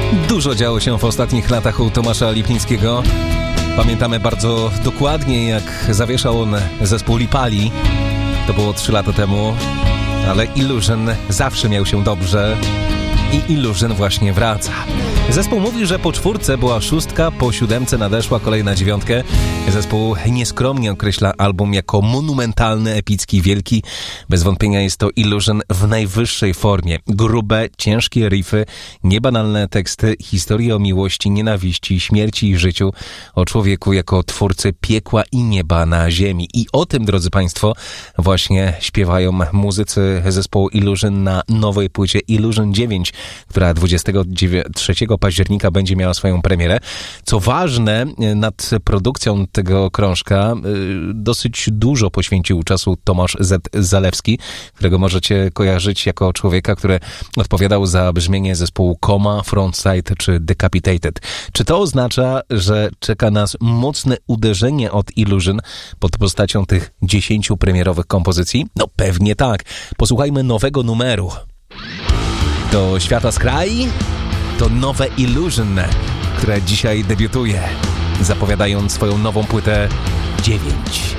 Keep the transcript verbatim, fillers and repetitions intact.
Dużo działo się w ostatnich latach u Tomasza Lipińskiego. Pamiętamy bardzo dokładnie, jak zawieszał on zespół Lipali. To było trzy lata temu, ale Illusion zawsze miał się dobrze i Illusion właśnie wraca. Zespół mówi, że po czwórce była szóstka, po siódemce nadeszła kolejna dziewiątkę. Zespół nieskromnie określa album jako monumentalny, epicki, wielki. Bez wątpienia jest to Illusion w najwyższej formie. Grube, ciężkie riffy, niebanalne teksty, historie o miłości, nienawiści, śmierci i życiu, o człowieku jako twórcy piekła i nieba na ziemi. I o tym, drodzy Państwo, właśnie śpiewają muzycy zespołu Illusion na nowej płycie Illusion dziewięć, która dwudziestego trzeciego października będzie miała swoją premierę. Co ważne, nad produkcją tego krążka dosyć dużo poświęcił czasu Tomasz Z. Zalewski, którego możecie kojarzyć jako człowieka, który odpowiadał za brzmienie zespołu Coma, Frontside czy Decapitated. Czy to oznacza, że czeka nas mocne uderzenie od Illusion pod postacią tych dziesięciu premierowych kompozycji? No pewnie tak. Posłuchajmy nowego numeru. Do świata z kraju? To nowe Illusion, które dzisiaj debiutuje, zapowiadając swoją nową płytę dziewięć.